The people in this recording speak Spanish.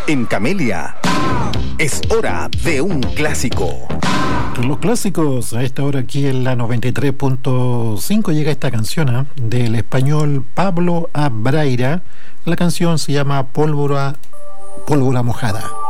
En Camelia, es hora de un clásico. Los clásicos, a esta hora aquí en la 93.5 llega esta canción del español Pablo Abraira. La canción se llama Pólvora Mojada.